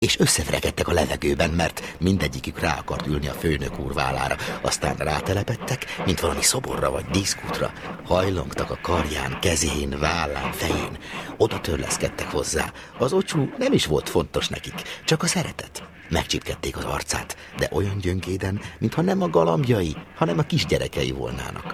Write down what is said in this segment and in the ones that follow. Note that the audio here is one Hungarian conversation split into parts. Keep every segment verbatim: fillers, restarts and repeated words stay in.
és összeverekedtek a levegőben, mert mindegyikük rá akart ülni a főnök úr vállára. Aztán rátelepettek, mint valami szoborra vagy díszkútra. Hajlongtak a karján, kezén, vállán, fején. Oda törleszkedtek hozzá. Az ocsú nem is volt fontos nekik, csak a szeretet. Megcsipkedték az arcát, de olyan gyöngéden, mintha nem a galambjai, hanem a kisgyerekei volnának.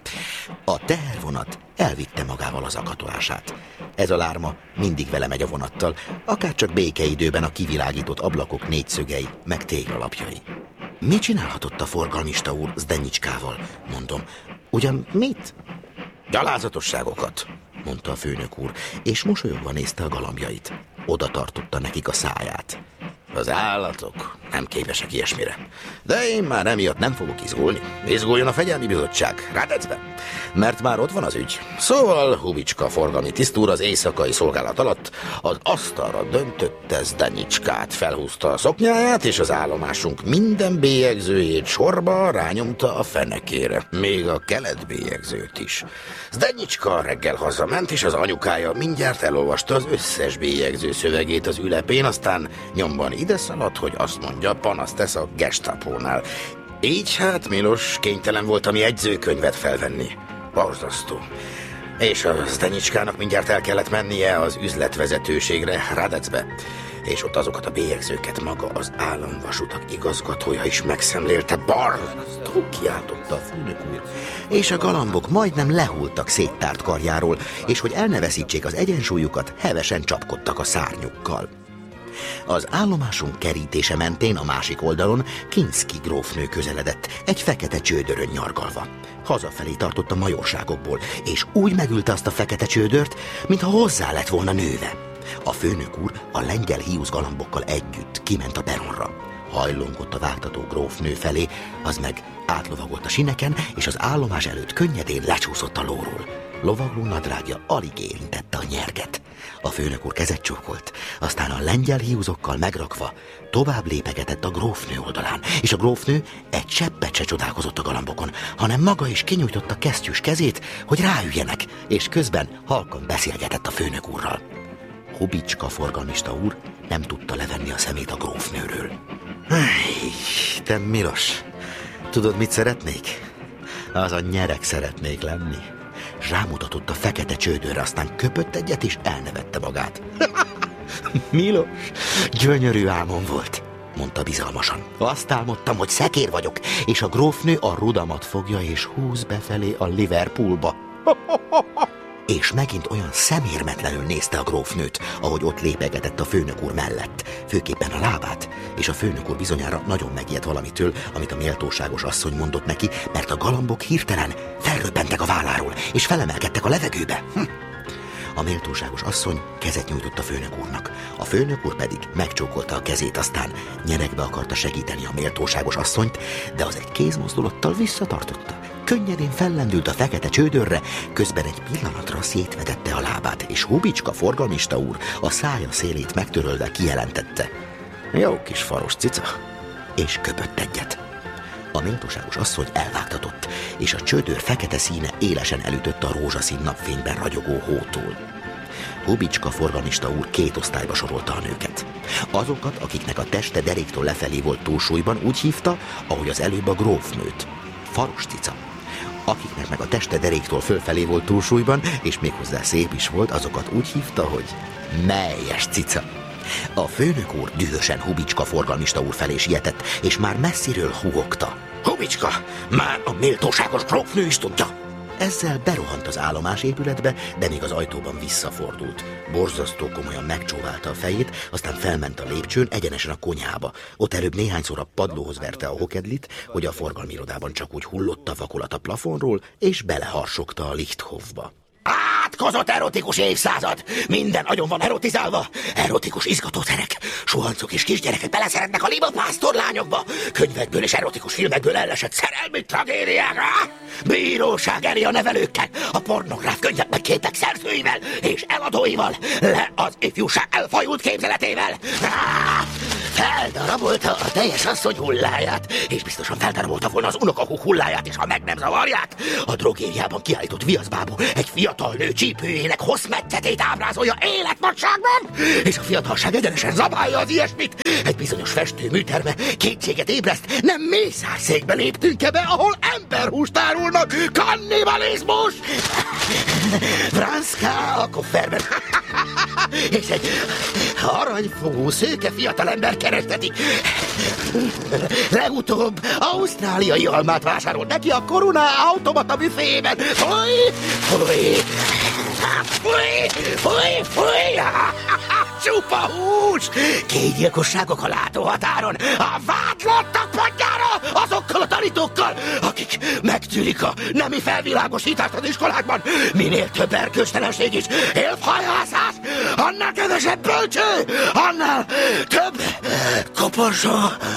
A tehervonat elvitte magával az akatolását. Ez a lárma mindig vele megy a vonattal, akárcsak békeidőben a kivilágított ablakok négyszögei, meg téglalapjai. Mit csinálhatott a forgalmista úr Zdenyicskával, mondom. Ugyan mit? Gyalázatosságokat, mondta a főnök úr, és mosolyogva nézte a galambjait. Oda tartotta nekik a száját. Az állatok nem képesek ilyesmire. De én már emiatt nem fogok izgulni. Izguljon a fegyelmi bizottság, Rádecbe. Mert már ott van az ügy. Szóval Hubicska forgalmi tisztúr az éjszakai szolgálat alatt az asztalra döntötte Zdenyicskát, felhúzta a szoknyáját, és az állomásunk minden bélyegzőjét sorba rányomta a fenekére. Még a keletbélyegzőt is. Zdenyicska reggel hazament, és az anyukája mindjárt elolvasta az összes bélyegző szövegét az ülepén, aztán nyomban ide szaladt, hogy azt mondja, panaszt tesz a gestapónál. Így hát Milos kénytelen volt a mi jegyzőkönyvet felvenni. Borzasztó. És a Zdenyicskának mindjárt el kellett mennie az üzletvezetőségre, Rádecbe. És ott azokat a bélyegzőket maga az államvasutak igazgatója is megszemlélte. Borzasztó, kiáltotta a főnök úr. És a galambok majdnem lehultak széttárt karjáról, és hogy el ne veszítsék az egyensúlyukat, hevesen csapkodtak a szárnyukkal. Az állomásunk kerítése mentén a másik oldalon Kinszki grófnő közeledett, egy fekete csődörön nyargalva. Hazafelé tartott a majorságokból, és úgy megülte azt a fekete csődört, mintha hozzá lett volna nőve. A főnök úr a lengyel hiúz galambokkal együtt kiment a peronra. Hajlongott a vágtató grófnő felé, az meg átlovagolt a sineken, és az állomás előtt könnyedén lecsúszott a lóról. Lovagló nadrágja alig érintette a nyerget. A főnök úr kezet csókolt, aztán a lengyel hiúzokkal megrakva tovább lépegetett a grófnő oldalán, és a grófnő egy cseppet se csodálkozott a galambokon, hanem maga is kinyújtotta kesztyűs kezét, hogy ráüljenek, és közben halkan beszélgetett a főnök úrral. Hubicska forgalmista úr nem tudta levenni a szemét a grófnőről. Te Milos, tudod, mit szeretnék? Az a nyereg szeretnék lenni. S rámutatott a fekete csődőre, aztán köpött egyet, és elnevette magát. Milos, gyönyörű álmom volt, mondta bizalmasan. Azt álmodtam, hogy szekér vagyok, és a grófnő a rudamat fogja, és húz befelé a Liverpoolba. És megint olyan szemérmetlenül nézte a grófnőt, ahogy ott lépegetett a főnök úr mellett, főképpen a lábát, és a főnök úr bizonyára nagyon megijedt valamitől, amit a méltóságos asszony mondott neki, mert a galambok hirtelen felröppentek a válláról, és felemelkedtek a levegőbe. Hm. A méltóságos asszony kezet nyújtott a főnök úrnak, a főnök úr pedig megcsókolta a kezét, aztán nyeregbe akarta segíteni a méltóságos asszonyt, de az egy kézmozdulattal visszatartotta. Könnyedén fellendült a fekete csődörre, közben egy pillanatra szétvetette a lábát, és Hubicska forgalmista úr a szája szélét megtörölve kijelentette. Jó kis faros cica, és köpött egyet. A méltóságos asszony elvágtatott, és a csődör fekete színe élesen elütötte a rózsaszín napfényben ragyogó hótól. Hubicska forgalmista úr két osztályba sorolta a nőket. Azokat, akiknek a teste deréktől lefelé volt túlsúlyban, úgy hívta, ahogy az előbb a grófnőt. Faros cica. Akiknek meg a teste deréktől fölfelé volt túlsúlyban, és méghozzá szép is volt, azokat úgy hívta, hogy melyes cica. A főnök úr dühösen Hubicska forgalmista úr felé sietett, és már messziről húgogta. Hubicska, már a méltóságos grófnő is tudja! Ezzel berohant az állomás épületbe, de még az ajtóban visszafordult. Borzasztó komolyan megcsóválta a fejét, aztán felment a lépcsőn egyenesen a konyhába. Ott előbb néhányszor a padlóhoz verte a hokedlit, hogy a forgalmi irodában csak úgy hullott a vakolat a plafonról, és beleharsogta a Lichthofba. Átkozott erotikus évszázad! Minden agyon van erotizálva! Erotikus izgatószerek! Suhancok és kisgyerekek beleszeretnek a libapásztorlányokba! Könyvekből és erotikus filmekből ellesett szerelmi tragédiákra! Bíróság elé a nevelőkkel, a pornográf könyvek meg képek szerzőivel és eladóival! Le az ifjúság elfajult képzeletével! Fel Feldarabolta a teljes asszony hulláját, és biztosan feldarabolta volna az unokahúg hulláját is, ha meg nem zavarják. A drogériában kiállított viaszbábú egy fiatal nő csípőjének hosszmetszetét ábrázolja életnagyságban, és a fiatalság egyenesen zabálja az ilyesmit. Egy bizonyos festő műterme kétséget ébreszt, nem mészárszékbe léptünk-e be, ahol emberhúst árulnak, kannibalizmus! Franzka a kofferben, és egy aranyfogú, szőke fiatalember kereszteti. Legutóbb ausztráliai almát vásárolt neki a Corona automata büféjében. Fúj, fúj, fúj, fúj, fúj, csupa hús! Két gyilkosságok a látóhatáron, a vádlottak padjára, azokkal a tanítókkal, akik megtűrik a nemi felvilágosítást az iskolákban. Minél több erkölcstelenség is, élfhajhászás, annál kevesebb bölcső, annál több koporsó.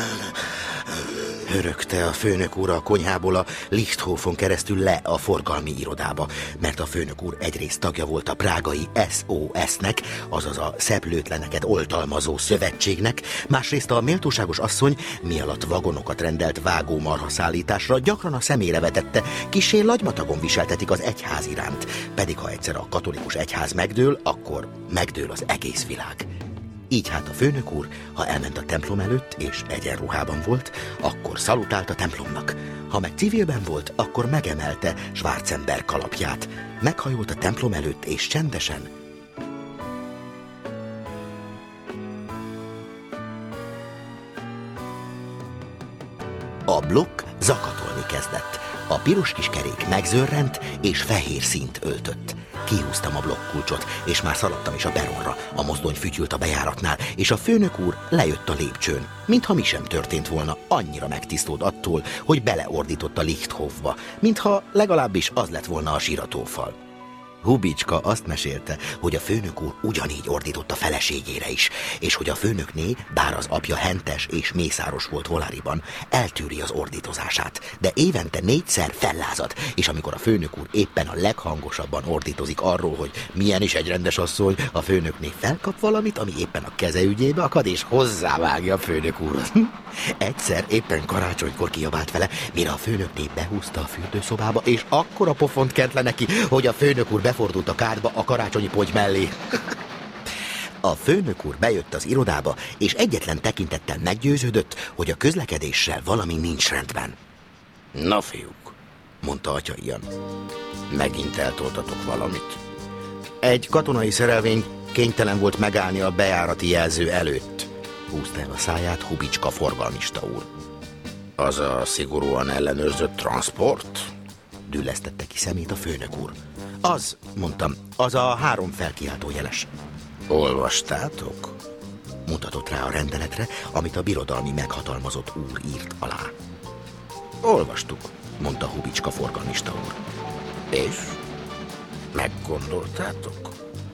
Hörögte a főnök úr a konyhából a Lichthofon keresztül le a forgalmi irodába, mert a főnök úr egyrészt tagja volt a prágai es o es-nek, azaz a szeplőtleneket oltalmazó szövetségnek, másrészt a méltóságos asszony, mi alatt vagonokat rendelt vágómarha szállításra, gyakran a szemére vetette, kissé lagymatagon viseltetik az egyház iránt, pedig ha egyszer a katolikus egyház megdől, akkor megdől az egész világ. Így hát a főnök úr, ha elment a templom előtt és egyenruhában volt, akkor szalutált a templomnak. Ha meg civilben volt, akkor megemelte Schwarzenberg kalapját. Meghajolt a templom előtt és csendesen. A blokk zakatolni kezdett. A piros kis kerék megzörrent és fehér színt öltött. Kihúztam a blokkulcsot, és már szaladtam is a peronra. A mozdony fütyült a bejáratnál, és a főnök úr lejött a lépcsőn. Mintha mi sem történt volna, annyira megtisztult attól, hogy beleordított a Lichthofba, mintha legalábbis az lett volna a síratófal. Hubicska azt mesélte, hogy a főnök úr ugyanígy ordított a feleségére is, és hogy a főnökné, bár az apja hentes és mészáros volt Voláriban, eltűri az ordítozását, de évente négyszer fellázad, és amikor a főnök úr éppen a leghangosabban ordítozik arról, hogy milyen is egy rendes asszony, a főnökné felkap valamit, ami éppen a keze ügyébe akad, és hozzávágja a főnök úrhoz. Egyszer éppen karácsonykor kiabált vele, mire a főnökné behúzta a fürdőszobába, és akkora pofont kent le neki, hogy a főnök úr befordult a kádba a karácsonyi ponty mellé. A főnök úr bejött az irodába, és egyetlen tekintettel meggyőződött, hogy a közlekedéssel valami nincs rendben. Na fiúk, mondta atya Ian, megint eltoltatok valamit. Egy katonai szerelvény kénytelen volt megállni a bejárati jelző előtt. Húzta el a száját Hubicska forgalmista úr. Az a szigorúan ellenőrzött transport? Düllesztette ki szemét a főnök úr. Az, mondtam, az a három felkiáltó jeles. Olvastátok? Mutatott rá a rendeletre, amit a birodalmi meghatalmazott úr írt alá. Olvastuk, mondta Hubicska forgalmista úr. És? Meggondoltátok?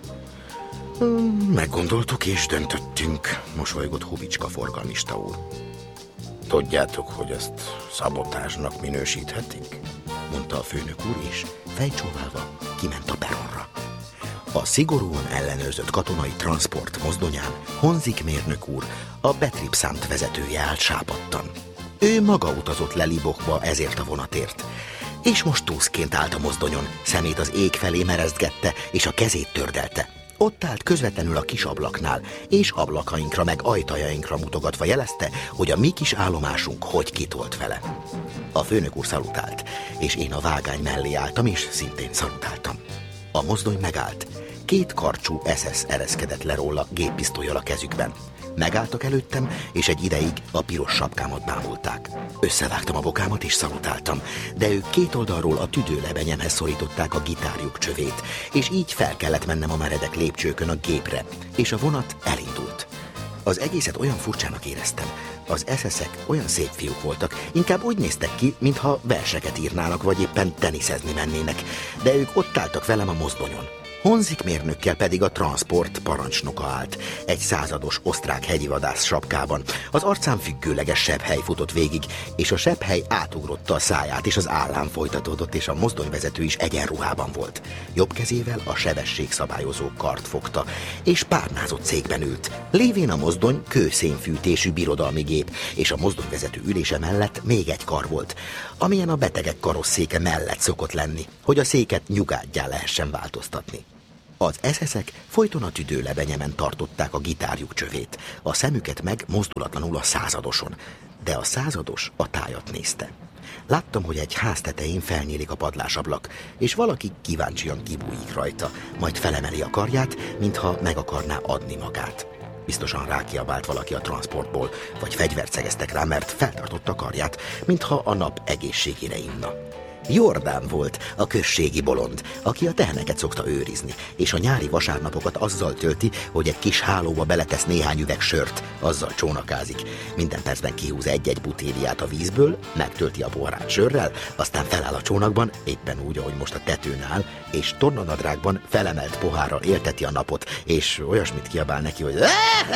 Meggondoltuk és döntöttünk, mosolygott Hubicska forgalmista úr. Tudjátok, hogy ezt szabotázsnak minősíthetik? Mondta a főnök úr, és fejcsóválva kiment a peronra. A szigorúan ellenőrzött katonai transport mozdonyán Honzik mérnök úr, a Betriebsamt vezetője állt sápadtan. Ő maga utazott le Libochba ezért a vonatért, és most túszként állt a mozdonyon, szemét az ég felé mereztgette, és a kezét tördelte. Ott állt közvetlenül a kis ablaknál, és ablakainkra meg ajtajainkra mutogatva jelezte, hogy a mi kis állomásunk hogy kitolt vele. A főnök úr szalutált, és én a vágány mellé álltam, és szintén szalutáltam. A mozdony megállt. Két karcsú es es ereszkedett le róla géppisztollyal a kezükben. Megálltak előttem, és egy ideig a piros sapkámat bámulták. Összevágtam a bokámat és szalutáltam, de ők két oldalról a tüdőlebenyemhez szorították a gitárjuk csövét, és így fel kellett mennem a meredek lépcsőkön a gépre, és a vonat elindult. Az egészet olyan furcsának éreztem. Az es esek olyan szép fiúk voltak, inkább úgy néztek ki, mintha verseket írnának, vagy éppen teniszezni mennének, de ők ott álltak velem a mozdonyon. Honzik mérnökkel pedig a transport parancsnoka állt, egy százados osztrák hegyivadász sapkában. Az arcán függőleges sebhely futott végig, és a sebhely átugrotta a száját, és az állán folytatódott, és a mozdonyvezető is egyenruhában volt. Jobb kezével a sebességszabályozó kart fogta, és párnázott székben ült. Lévén a mozdony kőszénfűtésű birodalmi gép, és a mozdonyvezető ülése mellett még egy kar volt, amilyen a betegek karosszéke mellett szokott lenni, hogy a széket nyugádjá lehessen változtatni. Az eszeszek folyton a tüdőlebenyemen tartották a gitárjuk csövét, a szemüket meg mozdulatlanul a századoson, de a százados a tájat nézte. Láttam, hogy egy ház tetején felnyílik a padlásablak, és valaki kíváncsian kibújik rajta, majd felemeli a karját, mintha meg akarná adni magát. Biztosan rákiabált valaki a transportból, vagy fegyvert szegeztek rá, mert feltartotta a karját, mintha a nap egészségére inna. Jordán volt a községi bolond, aki a teheneket szokta őrizni, és a nyári vasárnapokat azzal tölti, hogy egy kis hálóba beletesz néhány üveg sört, azzal csónakázik. Minden percben kihúz egy-egy butéliát a vízből, megtölti a poharát sörrel, aztán feláll a csónakban, éppen úgy, ahogy most a tetőn áll, és tornanadrágban felemelt pohárral élteti a napot, és olyasmit kiabál neki, hogy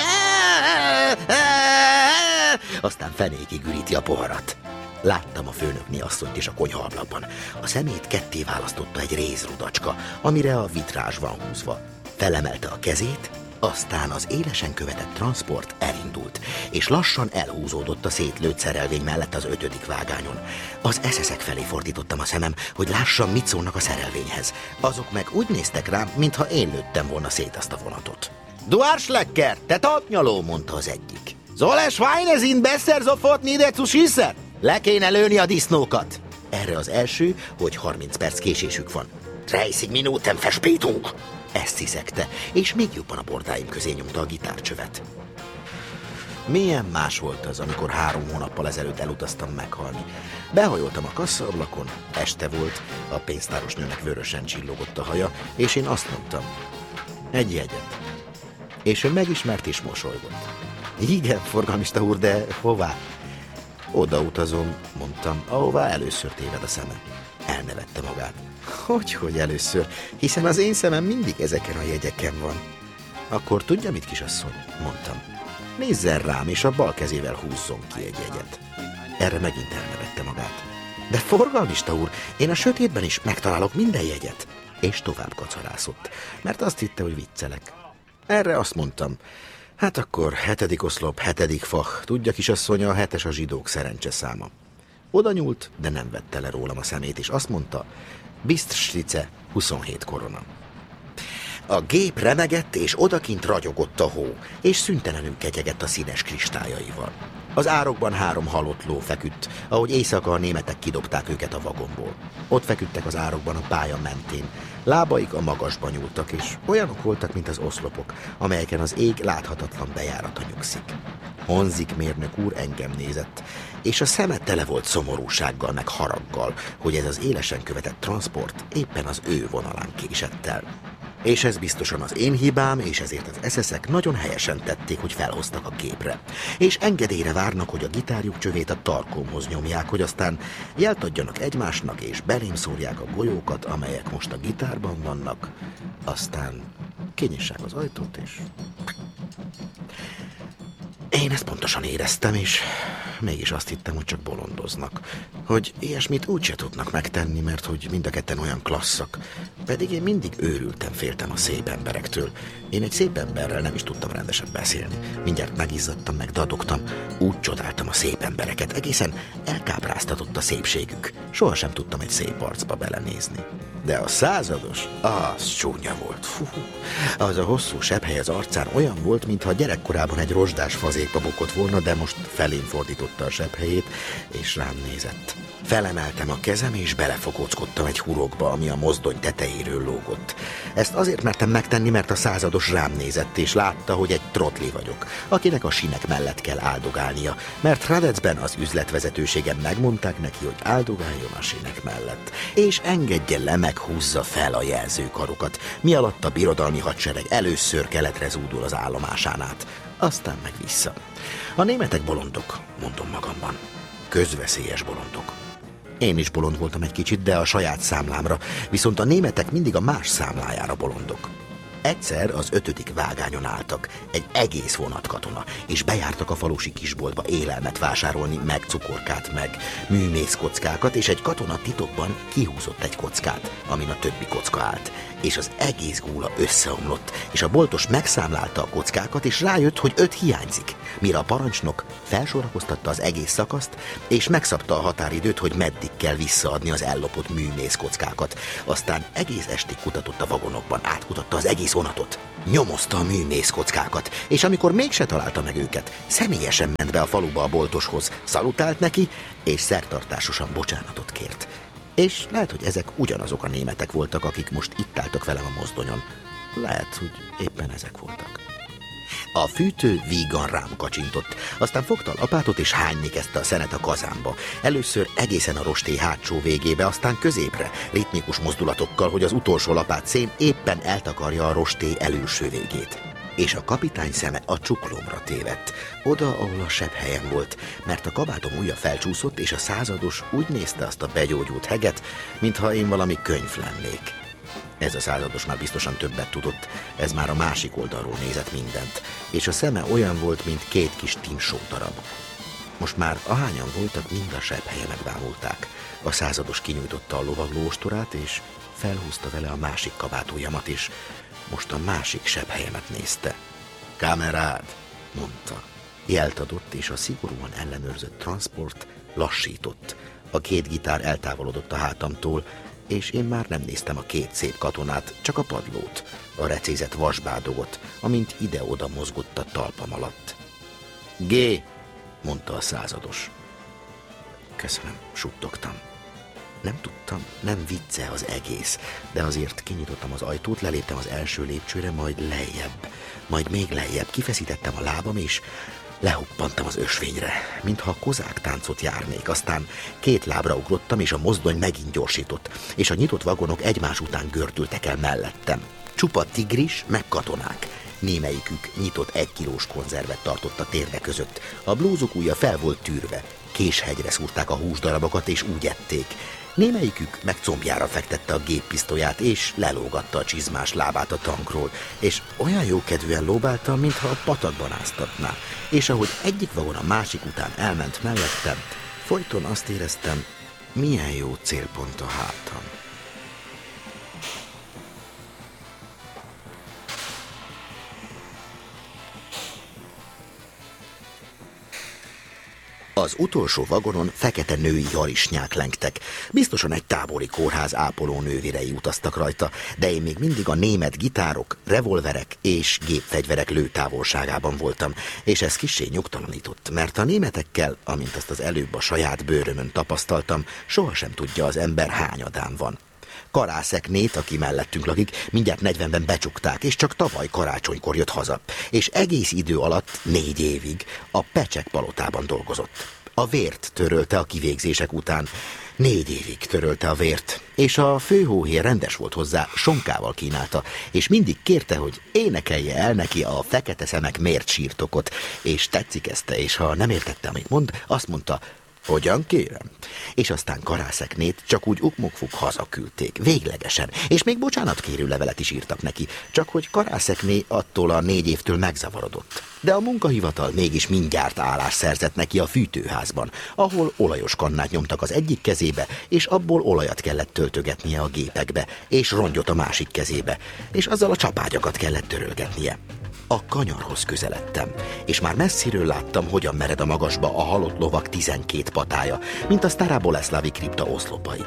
aztán fenékig üríti a poharat. Láttam a főnökné asszonyt is a konyhaablakban. A szemét ketté választotta egy rézrudacska, amire a vitrázs van húzva. Felemelte a kezét, aztán az élesen követett transport elindult, és lassan elhúzódott a szétlőtt szerelvény mellett az ötödik vágányon. Az eszeszek felé fordítottam a szemem, hogy lássam, mit szólnak a szerelvényhez. Azok meg úgy néztek rám, mintha én lőttem volna szét azt a vonatot. Du Arschlecker, te talpnyaló, mondta az egyik. Soll es Schweine sind besser sofort nieder zu schießen? Le kéne lőni a disznókat. Erre az első, hogy harminc perc késésük van. dreißig Minuten Verspätung. Ezt hiszegte, és még jobban a bordáim közé nyomta a gitárcsövet. Milyen más volt az, amikor három hónappal ezelőtt elutaztam meghalni. Behajoltam a kasszaablakon, este volt, a pénztáros nőnek vörösen csillogott a haja, és én azt mondtam, egy jegyet. És ő megismert és mosolygott. Igen, forgalmista úr, de hová? Oda utazom, mondtam, ahová először téved a szeme. Elnevette magát. Hogyhogy először, hiszen az én szemem mindig ezeken a jegyeken van. Akkor tudja mit, kisasszony? Mondtam. Nézzen rám, és a bal kezével húzzon ki egy jegyet. Erre megint elnevette magát. De forgalmista úr, én a sötétben is megtalálok minden jegyet. És tovább kacarászott, mert azt hitte, hogy viccelek. Erre azt mondtam, hát akkor hetedik oszlop, hetedik fach, tudja, kisasszony, a hetes a zsidók szerencseszáma. Oda nyúlt, de nem vette le rólam a szemét, és azt mondta, Biststrice, huszonhét korona. A gép remegett, és odakint ragyogott a hó, és szüntelenül ketyegett a színes kristályaival. Az árokban három halott ló feküdt, ahogy éjszaka a németek kidobták őket a vagonból. Ott feküdtek az árokban a pálya mentén. Lábaik a magasba nyúltak, és olyanok voltak, mint az oszlopok, amelyeken az ég láthatatlan bejárata nyugszik. Honzik mérnök úr engem nézett, és a szeme tele volt szomorúsággal meg haraggal, hogy ez az élesen követett transport éppen az ő vonalán késett el. És ez biztosan az én hibám, és ezért az eszeszek nagyon helyesen tették, hogy felhoztak a gépre. És engedélyre várnak, hogy a gitárjuk csövét a tarkómhoz nyomják, hogy aztán jelt adjanak egymásnak, és belém szórják a golyókat, amelyek most a gitárban vannak. Aztán kinyissák az ajtót, és... Én ezt pontosan éreztem, és mégis azt hittem, hogy csak bolondoznak. Hogy ilyesmit úgyse tudnak megtenni, mert hogy mind a ketten olyan klasszak. Pedig én mindig őrültem, féltem a szép emberektől. Én egy szép emberrel nem is tudtam rendesen beszélni. Mindjárt megizzadtam, meg dadogtam. Úgy csodáltam a szép embereket, egészen elkápráztatott a szépségük. Sohasem tudtam egy szép arcba belenézni. De a százados, az csúnya volt. Fú, az a hosszú sebhely az arcán olyan volt, mintha gyerekkorában egy rozsdás fazékba bukott volna, de most felén fordította a sebhelyét, és rám nézett. Felemeltem a kezem, és belefogóckodtam egy hurokba, ami a mozdony tetejéről lógott. Ezt azért mertem megtenni, mert a százados rám nézett, és látta, hogy egy trotli vagyok, akinek a sinek mellett kell áldogálnia, mert Hradecben az üzletvezetőségen megmondták neki, hogy áldogáljon a sinek mellett, és engedje le, meghúzza fel a jelzőkarokat, mi alatt a birodalmi hadsereg először keletre zúdul az állomásán át, aztán meg vissza. A németek bolondok, mondom magamban, közveszélyes bolondok. Én is bolond voltam egy kicsit, de a saját számlámra, viszont a németek mindig a más számlájára bolondok. Egyszer az ötödik vágányon álltak, egy egész vonatkatona, és bejártak a falusi kisboltba élelmet vásárolni, meg cukorkát, meg műmészkockákat, és egy katona titokban kihúzott egy kockát, amin a többi kocka állt, és az egész gúla összeomlott, és a boltos megszámlálta a kockákat, és rájött, hogy öt hiányzik, mire a parancsnok felsorakoztatta az egész szakaszt, és megszabta a határidőt, hogy meddig kell visszaadni az ellopott műmészkockákat. Aztán egész estig kutatott a vagonokban, átkutatta az egész vonatot, nyomozta a műmészkockákat, és amikor mégse találta meg őket, személyesen ment be a faluba a boltoshoz, szalutált neki, és szertartásosan bocsánatot kért. És lehet, hogy ezek ugyanazok a németek voltak, akik most itt álltak velem a mozdonyon. Lehet, hogy éppen ezek voltak. A fűtő vígan rám kacsintott, aztán fogta a lapátot és hányni kezdte a szenet a kazánba. Először egészen a rostély hátsó végébe, aztán középre, ritmikus mozdulatokkal, hogy az utolsó lapát szén éppen eltakarja a rostély előső végét. És a kapitány szeme a csuklomra tévedt, oda, ahol a sebb helyen volt, mert a kabátom ujja felcsúszott, és a százados úgy nézte azt a begyógyult heget, mintha én valami könyv lennék. Ez a százados már biztosan többet tudott, ez már a másik oldalról nézett mindent, és a szeme olyan volt, mint két kis timsó darab. Most már ahányan voltak, mind a sebb helye megvámulták. A százados kinyújtotta a lovagló ostorát, és felhúzta vele a másik kabátujjamat is. Most a másik sebb helyemet nézte. Kamerád, mondta. Jelt adott, és a szigorúan ellenőrzött transport lassított. A két gitár eltávolodott a hátamtól, és én már nem néztem a két szép katonát, csak a padlót, a recézett vasbádogot, amint ide-oda mozgott a talpam alatt. G, mondta a százados. Köszönöm, suttogtam. Nem tudtam, nem vicce az egész, de azért kinyitottam az ajtót, leléptem az első lépcsőre, majd lejjebb, majd még lejjebb, kifeszítettem a lábam, és lehuppantam az ösvényre, mintha kozák táncot járnék, aztán két lábra ugrottam, és a mozdony megint gyorsított, és a nyitott vagonok egymás után gördültek el mellettem. Csupa tigris, meg katonák. Némelyikük nyitott egykilós konzervet tartott a térde között. A blúzuk ujja fel volt tűrve, késhegyre szúrták a húsdarabokat, és úgy ették. Némelyikük meg combjára fektette a géppisztolyát, és lelógatta a csizmás lábát a tankról, és olyan jókedvűen lóbáltam, mintha a patakban áztatná. És ahogy egyik vagon a másik után elment mellettem, folyton azt éreztem, milyen jó célpont a hátam. Az utolsó vagonon fekete női harisnyák lengtek. Biztosan egy tábori kórház ápoló nővérei utaztak rajta, de én még mindig a német gitárok, revolverek és gépfegyverek lőtávolságában voltam, és ez kissé nyugtalanított, mert a németekkel, amint azt az előbb a saját bőrömön tapasztaltam, sohasem tudja az ember hányadán van. Karászeknét, aki mellettünk lakik, mindjárt negyvenben becsukták, és csak tavaly karácsonykor jött haza, és egész idő alatt, négy évig a Pecsek palotában dolgozott. A vért törölte a kivégzések után, négy évig törölte a vért, és a főhóhér rendes volt hozzá, sonkával kínálta, és mindig kérte, hogy énekelje el neki a fekete szemek miért sírtokot, és tetszik ezte, és ha nem értette, amit mond, azt mondta, hogyan kérem? És aztán Karászeknét csak úgy ukmokfuk hazaküldték, véglegesen, és még bocsánatkérő levelet is írtak neki, csak hogy Karászekné attól a négy évtől megzavarodott. De a munkahivatal mégis mindjárt állást szerzett neki a fűtőházban, ahol olajos kannát nyomtak az egyik kezébe, és abból olajat kellett töltögetnie a gépekbe, és rongyot a másik kezébe, és azzal a csapágyakat kellett törölgetnie. A kanyarhoz közeledtem, és már messziről láttam, hogyan mered a magasba a halott lovak tizenkét patája, mint a Stara Boleszlavi kripta oszlopai.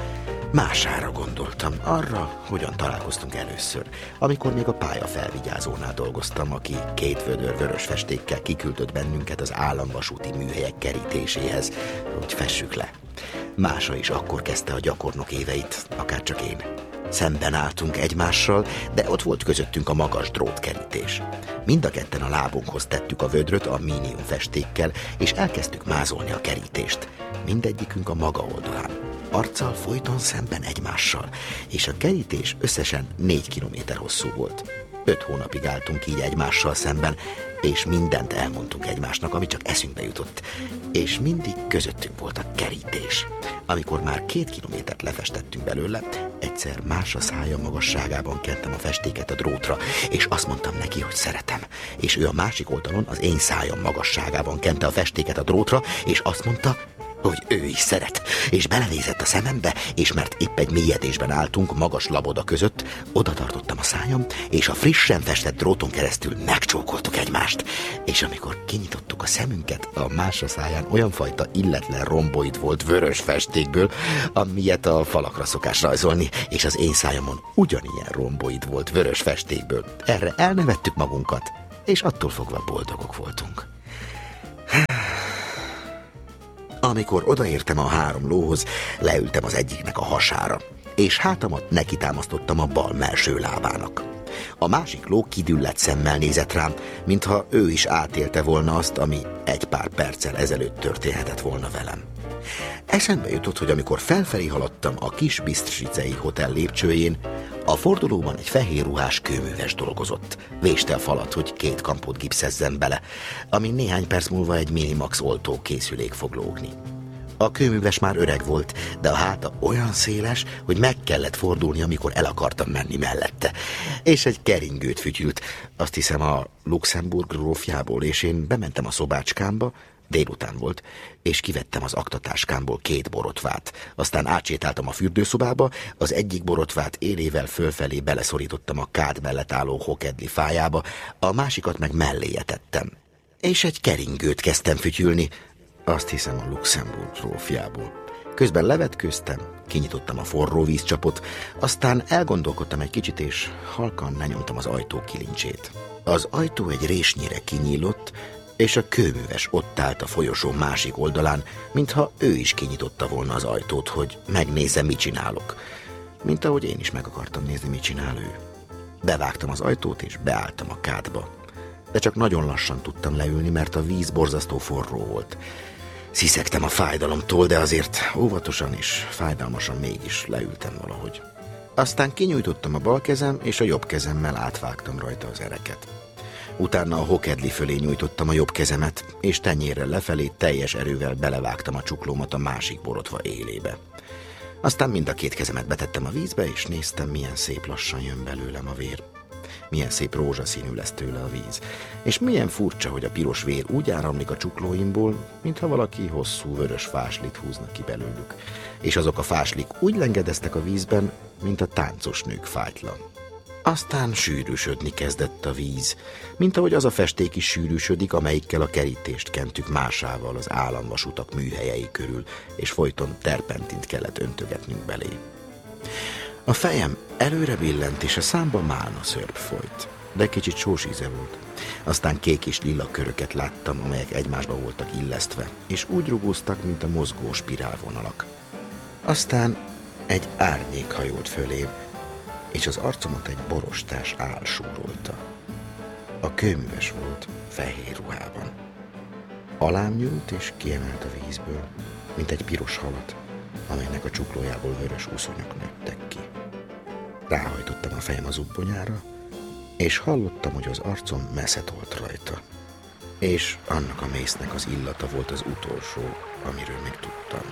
Mására gondoltam, arra, hogyan találkoztunk először, amikor még a pályafelvigyázónál dolgoztam, aki két vödör vörös festékkel kiküldött bennünket az államvasúti műhelyek kerítéséhez, hogy fessük le. Mása is akkor kezdte a gyakornok éveit, akárcsak én. Szemben álltunk egymással, de ott volt közöttünk a magas drótkerítés. Mind a ketten a lábunkhoz tettük a vödröt a mínium festékkel, és elkezdtük mázolni a kerítést. Mindegyikünk a maga oldalán. Arccal folyton szemben egymással, és a kerítés összesen négy kilométer hosszú volt. Öt hónapig álltunk így egymással szemben, és mindent elmondtunk egymásnak, ami csak eszünkbe jutott. És mindig közöttünk volt a kerítés. Amikor már két kilométert lefestettünk belőle, egyszer más a szája magasságában kentem a festéket a drótra, és azt mondtam neki, hogy szeretem. És ő a másik oldalon az én szájam magasságában kente a festéket a drótra, és azt mondta, hogy ő is szeret, és belenézett a szemembe, és mert épp egy mélyedésben álltunk magas laboda között, oda tartottam a szájam, és a frissen festett dróton keresztül megcsókoltuk egymást. És amikor kinyitottuk a szemünket, a másra száján olyan fajta illetlen romboid volt vörös festékből, amilyet a falakra szokás rajzolni, és az én szájamon ugyanilyen romboid volt vörös festékből. Erre elnevettük magunkat, és attól fogva boldogok voltunk. Amikor odaértem a három lóhoz, leültem az egyiknek a hasára, és hátamat nekitámasztottam a bal mellső lábának. A másik ló kidüllett szemmel nézett rám, mintha ő is átélte volna azt, ami egy pár perccel ezelőtt történhetett volna velem. Eszembe jutott, hogy amikor felfelé haladtam a kis Bistricei hotel lépcsőjén, a fordulóban egy fehér ruhás kőműves dolgozott. Véste a falat, hogy két kampót gipszezzen bele, amin néhány perc múlva egy Minimax oltó készülék fog lógni. A kőműves már öreg volt, de a háta olyan széles, hogy meg kellett fordulni, amikor el akartam menni mellette. És egy keringőt fütyült, azt hiszem a Luxemburg grófjából, és én bementem a szobácskámba, délután volt, és kivettem az aktatáskámból két borotvát. Aztán átsétáltam a fürdőszobába, az egyik borotvát élével fölfelé beleszorítottam a kád mellett álló hokedli fájába, a másikat meg melléje tettem. És egy keringőt kezdtem fütyülni, azt hiszem a Luxemburg grófjából. Közben levetkőztem, kinyitottam a forró vízcsapot, aztán elgondolkodtam egy kicsit, és halkan lenyomtam az ajtó kilincsét. Az ajtó egy résnyire kinyílott, és a kőműves ott állt a folyosó másik oldalán, mintha ő is kinyitotta volna az ajtót, hogy megnézze, mit csinálok. Mint ahogy én is meg akartam nézni, mit csinál ő. Bevágtam az ajtót, és beálltam a kádba. De csak nagyon lassan tudtam leülni, mert a víz borzasztó forró volt. Sziszegtem a fájdalomtól, de azért óvatosan és fájdalmasan mégis leültem valahogy. Aztán kinyújtottam a bal kezem, és a jobb kezemmel átvágtam rajta az ereket. Utána a hokedli fölé nyújtottam a jobb kezemet, és tenyérrel lefelé teljes erővel belevágtam a csuklómat a másik borotva élébe. Aztán mind a két kezemet betettem a vízbe, és néztem, milyen szép lassan jön belőlem a vér. Milyen szép rózsaszínű lesz tőle a víz. És milyen furcsa, hogy a piros vér úgy áramlik a csuklóimból, mintha valaki hosszú vörös fáslit húzna ki belőlük. És azok a fáslik úgy lengedeztek a vízben, mint a táncos nők fájtla. Aztán sűrűsödni kezdett a víz, mint ahogy az a festék is sűrűsödik, amelyikkel a kerítést kentük másával az államvasutak műhelyei körül, és folyton terpentint kellett öntögetnünk belé. A fejem előre billent, és a számba málna szörp folyt, de kicsit sós íze volt. Aztán kék és lila köröket láttam, amelyek egymásba voltak illesztve, és úgy rugóztak, mint a mozgó spirálvonalak. Aztán egy árnyék hajolt fölém, és az arcomat egy borostás áll súrolta. A kőműves volt, fehér ruhában. Alám nyúlt és kiemelt a vízből, mint egy piros halat, amelynek a csuklójából vörös úszonyok nőttek ki. Ráhajtottam a fejem az ubbonyára, és hallottam, hogy az arcom messze tolt rajta. És annak a mésznek az illata volt az utolsó, amiről még tudtam.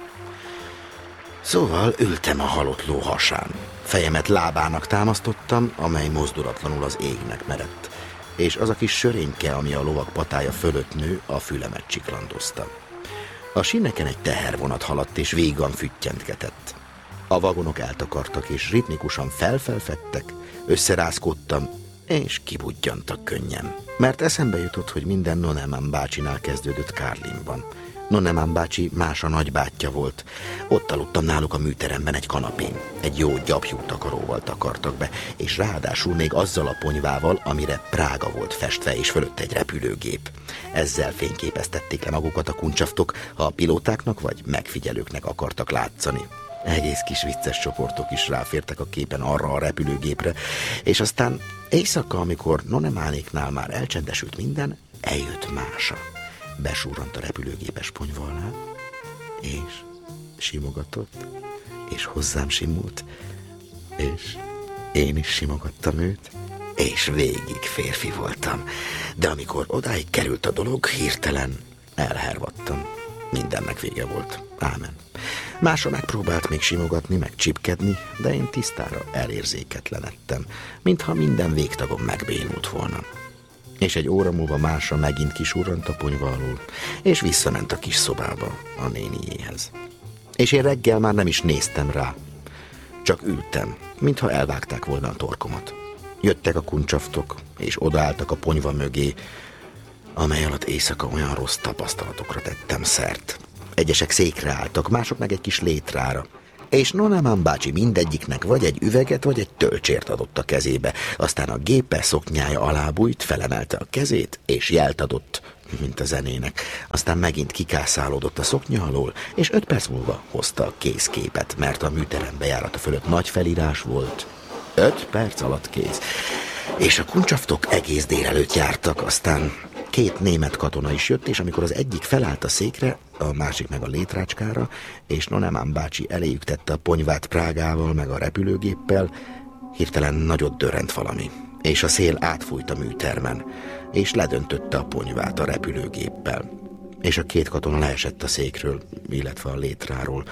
Szóval ültem a halott ló hasán. Fejemet lábának támasztottam, amely mozdulatlanul az égnek merett, és az a kis sörényke, ami a lovak patája fölött nő, a fülemet csiklandozta. A síneken egy tehervonat haladt, és vígan füttyentgetett. A vagonok eltakartak, és ritmikusan felfelfedtek, összerázkodtam, és kibudjantak könnyen. Mert eszembe jutott, hogy minden Noneman bácsinál kezdődött Kárlinban. Noneman bácsi más a nagybátyja volt. Ott aludtam náluk a műteremben egy kanapén. Egy jó gyapjú takaróval takartak be, és ráadásul még azzal a ponyvával, amire Prága volt festve, és fölött egy repülőgép. Ezzel fényképeztették le magukat a kuncsaftok, ha a pilótáknak vagy megfigyelőknek akartak látszani. Egész kis vicces csoportok is ráfértek a képen arra a repülőgépre, és aztán éjszaka, amikor Nonemánéknál már elcsendesült minden, eljött Mása. Besúrant a repülőgépes ponyva alá, és simogatott, és hozzám simult, és én is simogattam őt, és végig férfi voltam. De amikor odáig került a dolog, hirtelen elhervadtam. Mindennek vége volt. Ámen. Másra megpróbált még simogatni, meg csipkedni, de én tisztára elérzéketlenedtem, mintha minden végtagom megbénult volna. És egy óra múlva Másra megint kisurrant a ponyva alól, és visszament a kis szobába, a néniéhez. És én reggel már nem is néztem rá. Csak ültem, mintha elvágták volna a torkomat. Jöttek a kuncsaftok, és odaálltak a ponyva mögé, amely alatt éjszaka olyan rossz tapasztalatokra tettem szert. Egyesek székre álltak, mások meg egy kis létrára. És Noneman bácsi mindegyiknek vagy egy üveget, vagy egy tölcsért adott a kezébe. Aztán a gépe szoknyája alá bújt, felemelte a kezét, és jelt adott, mint a zenének. Aztán megint kikászálódott a szoknya alól, és öt perc múlva hozta a kézképet, mert a műterem bejárata fölött nagy felírás volt. Öt perc alatt kész. És a kuncsaftok egész délelőtt jártak, aztán két német katona is jött, és amikor az egyik felállt a székre, a másik meg a létrácskára, és Noneman bácsi eléjük tette a ponyvát prágával, meg a repülőgéppel, hirtelen nagyot dörrent valami, és a szél átfújt a műtermen, és ledöntötte a ponyvát a repülőgéppel. És a két katona leesett a székről, illetve a létráról,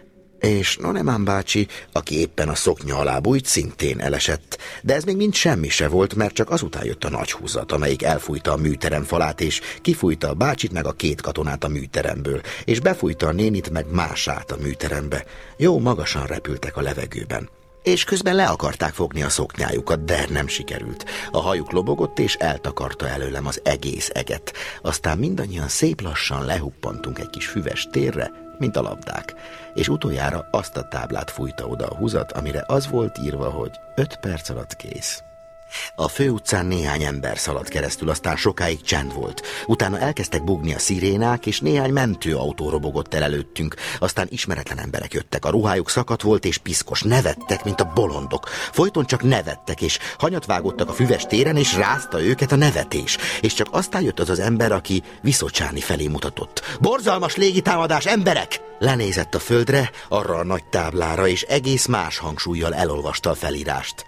és Noneman bácsi, aki éppen a szoknya alá bújt, szintén elesett, de ez még mind semmi se volt, mert csak azután jött a nagy húzat, amelyik elfújta a műterem falát, és kifújta a bácsit meg a két katonát a műteremből, és befújta a nénit meg Mását a műterembe. Jó magasan repültek a levegőben. És közben le akarták fogni a szoknyájukat, de nem sikerült. A hajuk lobogott, és eltakarta előlem az egész eget. Aztán mindannyian szép lassan lehuppantunk egy kis füves térre, mint a labdák, és utoljára azt a táblát fújta oda a húzat, amire az volt írva, hogy öt perc alatt kész. A főutcán néhány ember szaladt keresztül, aztán sokáig csend volt. Utána elkezdtek bugni a szirénák, és néhány mentőautó robogott el előttünk. Aztán ismeretlen emberek jöttek, a ruhájuk szakadt volt és piszkos, nevettek, mint a bolondok. Folyton csak nevettek, és hanyat vágottak a füves téren, és rázta őket a nevetés. És csak aztán jött az az ember, aki Viszocsáni felé mutatott. Borzalmas légitámadás, emberek! Lenézett a földre, arra a nagy táblára, és egész más hangsúllyal elolvasta a felírást.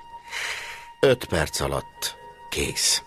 Öt perc alatt kész.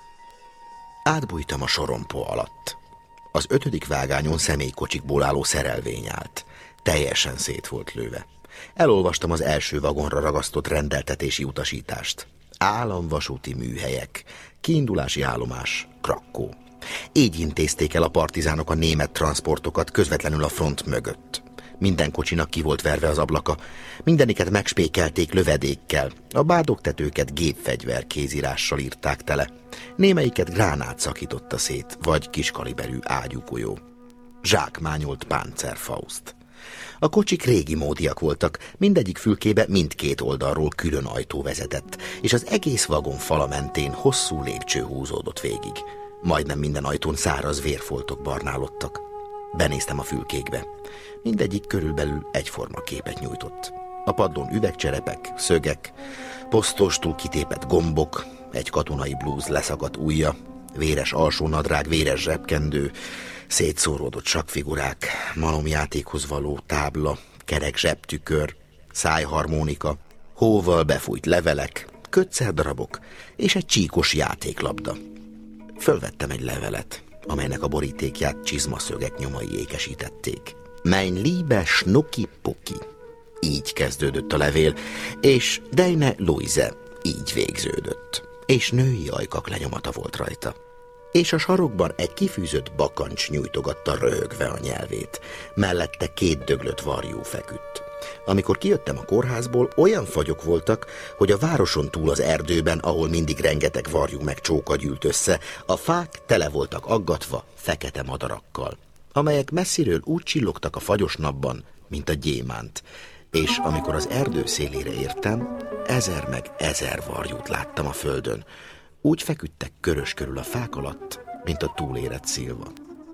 Átbújtam a sorompó alatt. Az ötödik vágányon személykocsikból álló szerelvény állt. Teljesen szét volt lőve. Elolvastam az első vagonra ragasztott rendeltetési utasítást. Államvasúti műhelyek. Kiindulási állomás Krakkó. Így intézték el a partizánok a német transportokat közvetlenül a front mögött. Minden kocsinak ki volt verve az ablaka, mindeniket megspékelték lövedékkel, a bádogtetőket gépfegyver kézírással írták tele, némelyiket gránát szakította szét, vagy kiskaliberű ágyúgolyó. Zsákmányolt Panzerfaust. A kocsik régi módiak voltak, mindegyik fülkébe mindkét oldalról külön ajtó vezetett, és az egész vagon fala mentén hosszú lépcső húzódott végig. Majdnem minden ajtón száraz vérfoltok barnálodtak. Benéztem a fülkékbe. Mindegyik körülbelül egyforma képet nyújtott. A padlón üvegcserepek, szögek, posztostól kitépett gombok, egy katonai blúz leszakadt ujja, véres alsónadrág, véres zsebkendő, szétszóródott sakkfigurák, malomjátékhoz való tábla, kerek zsebtükör, szájharmonika, hóval befújt levelek, kötszerdarabok és egy csíkos játéklabda. Fölvettem egy levelet, amelynek a borítékját csizmaszögek nyomai ékesítették. Mein liebe Schnucki-Pucki. Így kezdődött a levél, és Deine Luise így végződött, és női ajkak lenyomata volt rajta. És a sarokban egy kifűzött bakancs nyújtogatta röhögve a nyelvét, mellette két döglött varjú feküdt. Amikor kijöttem a kórházból, olyan fagyok voltak, hogy a városon túl az erdőben, ahol mindig rengeteg varjú meg csóka gyűlt össze, a fák tele voltak aggatva fekete madarakkal, amelyek messziről úgy csillogtak a fagyos napban, mint a gyémánt, és amikor az erdő szélére értem, ezer meg ezer varjút láttam a földön. Úgy feküdtek körös körül a fák alatt, mint a túlérett szilva.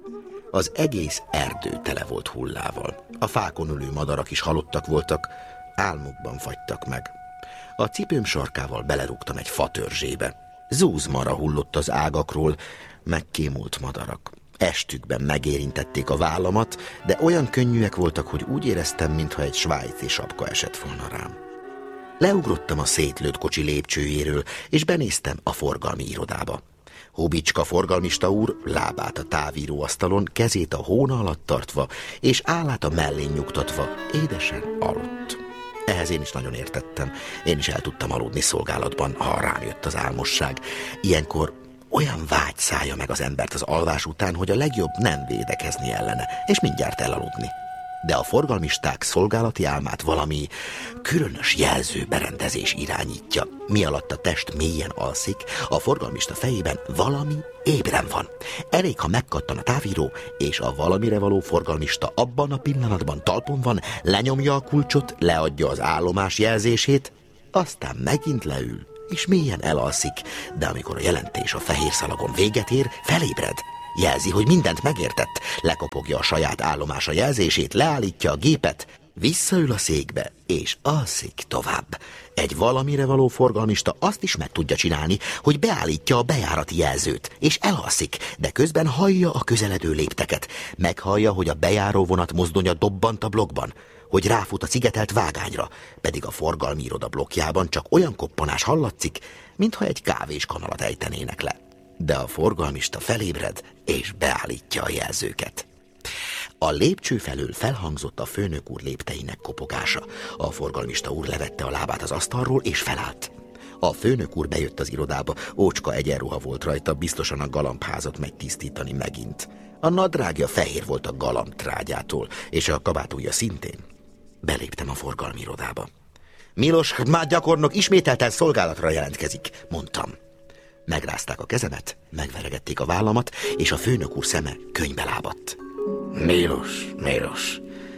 Az egész erdő tele volt hullával. A fákon ülő madarak is halottak voltak, álmukban fagytak meg. A cipőm sarkával belerúgtam egy fatörzsébe. Zúzmara hullott az ágakról, megkémult madarak. Estükben megérintették a vállamat, de olyan könnyűek voltak, hogy úgy éreztem, mintha egy svájci sapka esett volna rám. Leugrottam a szétlőtt kocsi lépcsőjéről, és benéztem a forgalmi irodába. Hubicska forgalmista úr lábát a távíróasztalon, kezét a hóna alatt tartva, és állát a mellén nyugtatva édesen aludt. Ehhez én is nagyon értettem. Én is el tudtam aludni szolgálatban, ha rám jött az álmosság. Ilyenkor olyan vágy szállja meg az embert az alvás után, hogy a legjobb nem védekezni ellene, és mindjárt elaludni. De a forgalmisták szolgálati álmát valami különös jelzőberendezés irányítja. Mi alatt a test mélyen alszik, a forgalmista fejében valami ébren van. Elég, ha megkattan a távíró, és a valamire való forgalmista abban a pillanatban talpon van, lenyomja a kulcsot, leadja az állomás jelzését, aztán megint leül, és mélyen elalszik, de amikor a jelentés a fehér szalagon véget ér, felébred. Jelzi, hogy mindent megértett, lekopogja a saját állomása jelzését, leállítja a gépet, visszaül a székbe, és alszik tovább. Egy valamire való forgalmista azt is meg tudja csinálni, hogy beállítja a bejárati jelzőt, és elalszik, de közben hallja a közeledő lépteket. Meghallja, hogy a bejáróvonat mozdonya dobbant a blokkban, hogy ráfut a szigetelt vágányra, pedig a forgalmi iroda blokkjában csak olyan koppanás hallatszik, mintha egy kávéskanalat ejtenének le. De a forgalmista felébred, és beállítja a jelzőket. A lépcső felől felhangzott a főnök úr lépteinek kopogása. A forgalmista úr levette a lábát az asztalról, és felállt. A főnök úr bejött az irodába, ócska egyenruha volt rajta, biztosan a galambházat megy tisztítani megint. A nadrágja fehér volt a galambtrágyától, és a kabátúja szintén. Beléptem a forgalmi irodába. Milos Hrmát gyakornok ismételten szolgálatra jelentkezik, mondtam. Megrázták a kezemet, megveregették a vállamat, és a főnök úr szeme könybe lábadt. Milos, Milos,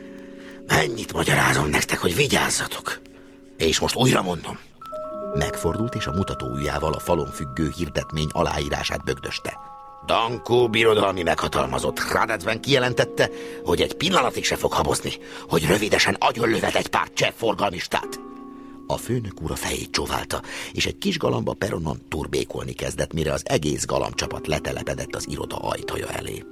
mennyit magyarázom nektek, hogy vigyázzatok. És most újra mondom. Megfordult, és a mutatóujjával a falon függő hirdetmény aláírását bögdöste. Dankó birodalmi meghatalmazott Hradecben kijelentette, hogy egy pillanatig se fog habozni, hogy rövidesen agyonlövet egy pár csepp forgalmistát. A főnök úr a fejét csóválta, és egy kis galamb a peronon turbékolni kezdett, mire az egész galambcsapat letelepedett az iroda ajtaja elé.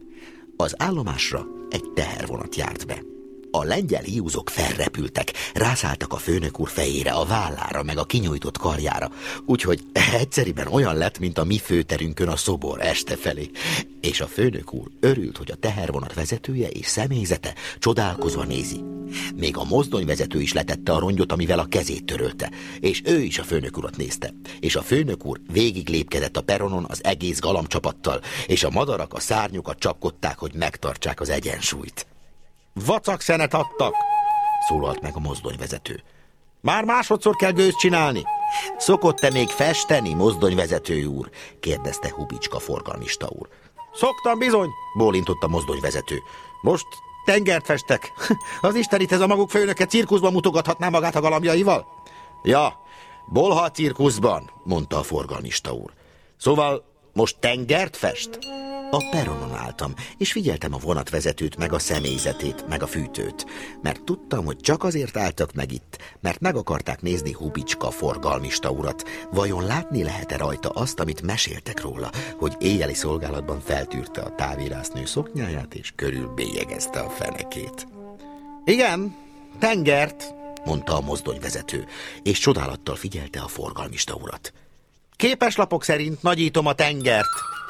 Az állomásra egy tehervonat járt be. A lengyel hiúzok felrepültek, rászálltak a főnök úr fejére, a vállára, meg a kinyújtott karjára, úgyhogy egyszeriben olyan lett, mint a mi főterünkön a szobor este felé. És a főnök úr örült, hogy a tehervonat vezetője és személyzete csodálkozva nézi. Még a mozdonyvezető is letette a rongyot, amivel a kezét törölte, és ő is a főnök urat nézte. És a főnök úr végig lépkedett a peronon az egész galambcsapattal, és a madarak a szárnyukat csapkodták, hogy megtartsák az egyensúlyt. Vacakszenet adtak, szólalt meg a mozdonyvezető. Már másodszor kell gőzt csinálni. Szokott-e még festeni, mozdonyvezető úr? Kérdezte Hubicska forgalmista úr. Szoktam bizony, bólintott a mozdonyvezető. Most tengert festek. Az istenit, ez a maguk főnöke cirkuszban mutogathatná magát a galambjaival? Ja, bolha cirkuszban, mondta a forgalmista úr. Szóval most tengert fest? A peronon álltam, és figyeltem a vonatvezetőt, meg a személyzetét, meg a fűtőt, mert tudtam, hogy csak azért álltak meg itt, mert meg akarták nézni Hubicska forgalmista urat. Vajon látni lehet-e rajta azt, amit meséltek róla, hogy éjjeli szolgálatban feltűrte a távírásznő szoknyáját, és körülbélyegezte a fenekét? Igen, tengert, mondta a mozdonyvezető, és csodálattal figyelte a forgalmista urat. Képeslapok szerint nagyítom a tengert.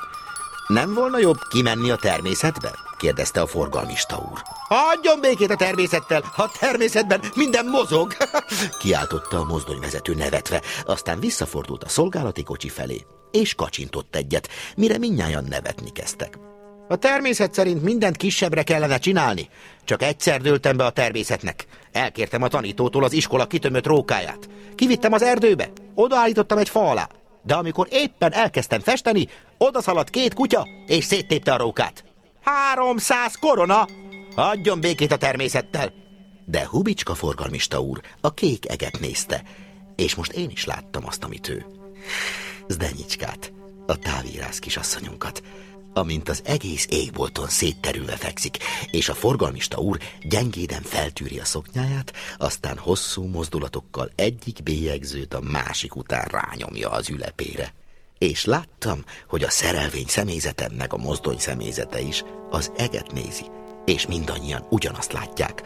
Nem volna jobb kimenni a természetbe? Kérdezte a forgalmista úr. Hagyjon békét a természettel, a természetben minden mozog! Kiáltotta a mozdonyvezető nevetve, aztán visszafordult a szolgálati kocsi felé, és kacsintott egyet, mire mindnyájan nevetni kezdtek. A természet szerint mindent kisebbre kellene csinálni. Csak egyszer dőltem be a természetnek. Elkértem a tanítótól az iskola kitömött rókáját. Kivittem az erdőbe, odaállítottam egy fa alá. De amikor éppen elkezdtem festeni, odaszaladt két kutya, és széttépte a rókát. Háromszáz korona! Adjon békét a természettel! De Hubicska forgalmista úr a kék eget nézte, és most én is láttam azt, amit ő. Zdenyicskát, a távírász kisasszonyunkat, amint az egész égbolton szétterülve fekszik, és a forgalmista úr gyengéden feltűri a szoknyáját, aztán hosszú mozdulatokkal egyik bélyegzőt a másik után rányomja az ülepére. És láttam, hogy a szerelvény személyzete meg a mozdony személyzete is az eget nézi, és mindannyian ugyanazt látják,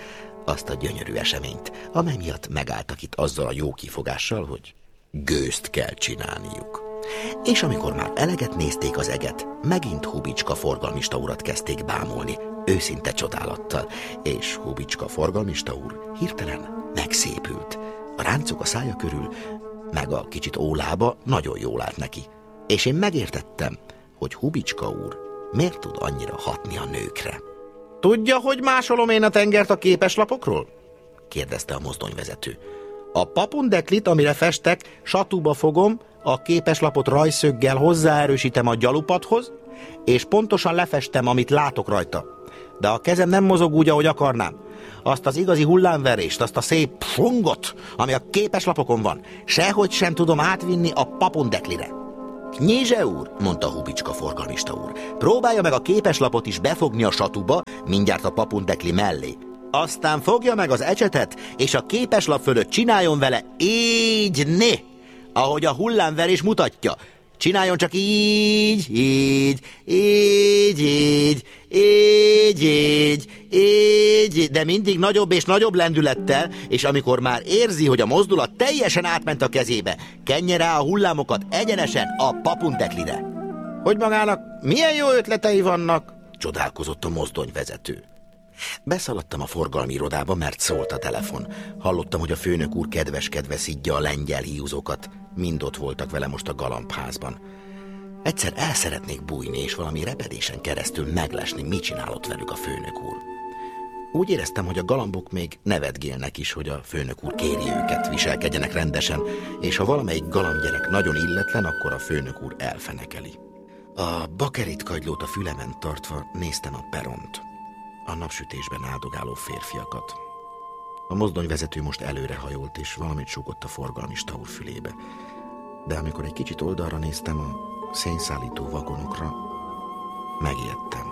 azt a gyönyörű eseményt, amely miatt megálltak itt azzal a jó kifogással, hogy gőzt kell csinálniuk. És amikor már eleget nézték az eget, megint Hubicska forgalmista urat kezdték bámulni, őszinte csodálattal, és Hubicska forgalmista úr hirtelen megszépült. A ráncok a szája körül, meg a kicsit ólába nagyon jól állt neki. És én megértettem, hogy Hubicska úr miért tud annyira hatni a nőkre. Tudja, hogy másolom én a tengert a képeslapokról? Kérdezte a mozdonyvezető. A papundeklit, amire festek, satúba fogom, a képeslapot rajszöggel hozzáerősítem a gyalupadhoz, és pontosan lefestem, amit látok rajta. De a kezem nem mozog úgy, ahogy akarnám. Azt az igazi hullámverést, azt a szép fungot, ami a képeslapokon van, sehogy sem tudom átvinni a papundeklire. Knyízse úr, mondta Hubicska forgalmista úr, próbálja meg a képeslapot is befogni a satúba, mindjárt a papundekli mellé. Aztán fogja meg az ecsetet, és a képeslap fölött csináljon vele így, né, ahogy a hullámverés mutatja. Csináljon csak így, így, így, így, így, így, így, de mindig nagyobb és nagyobb lendülettel, és amikor már érzi, hogy a mozdulat teljesen átment a kezébe, kenje rá a hullámokat egyenesen a papundeklire. Hogy magának milyen jó ötletei vannak? Csodálkozott a mozdonyvezető. Beszaladtam a forgalmi irodába, mert szólt a telefon. Hallottam, hogy a főnök úr kedveskedve szidja a lengyel hiúzókat. Mind ott voltak vele most a galambházban. Egyszer el szeretnék bújni, és valami repedésen keresztül meglesni, mit csinálott velük a főnök úr. Úgy éreztem, hogy a galambok még nevetgélnek is, hogy a főnök úr kéri őket, viselkedjenek rendesen, és ha valamelyik galambgyerek nagyon illetlen, akkor a főnök úr elfenekeli. A bakerit kagylót a fülemen tartva néztem a peront, a napsütésben áldogáló férfiakat. A mozdonyvezető most előrehajolt, és valamit súgott a forgalmista úr fülébe. De amikor egy kicsit oldalra néztem a szénszállító vagonokra, megijedtem.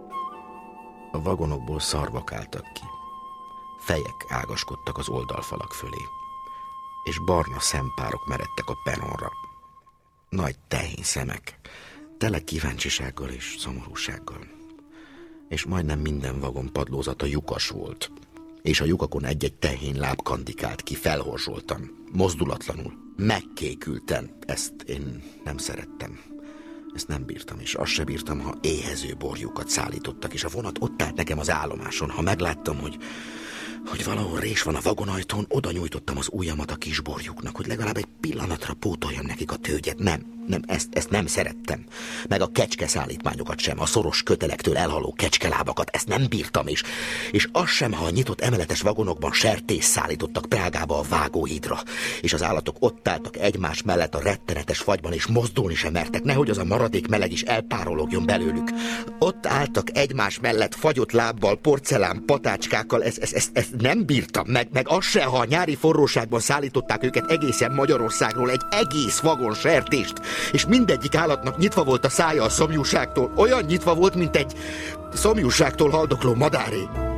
A vagonokból szarvak álltak ki. Fejek ágaskodtak az oldalfalak fölé, és barna szempárok meredtek a peronra. Nagy tehén szemek, tele kíváncsisággal és szomorúsággal. És majdnem minden vagon padlózata lyukas volt, és a lyukakon egy-egy tehén láb kandikált ki, felhorzsoltan, mozdulatlanul. Megkékülten. Ezt én nem szerettem. Ezt nem bírtam, és azt se bírtam, ha éhező borjukat szállítottak, és a vonat ott állt nekem az állomáson. Ha megláttam, hogy, hogy valahol rés van a vagonajtón, oda nyújtottam az ujjamat a kis borjuknak, hogy legalább egy pillanatra pótoljam nekik a tőgyet. Nem, nem, ezt, ezt nem szerettem. Meg a kecske szállítmányokat sem, a szoros kötelektől elhaló kecskelábakat, ezt nem bírtam is. És az sem, ha a nyitott emeletes vagonokban sertés szállítottak Prágába a vágóhídra, és az állatok ott álltak egymás mellett a rettenetes fagyban, és mozdulni sem mertek, nehogy az a maradék meleg is elpárologjon belőlük. Ott álltak egymás mellett fagyott lábbal, porcelán patácskákkal, ezt ez, ez, ez nem bírtam, meg, meg az se, ha a nyári forróságban szállították őket egészen Magyarországról, egy egész vagon sertést, és mindegyik állatnak nyitva volt a szája a szomjúságtól, olyan nyitva volt, mint egy szomjúságtól haldokló madáré.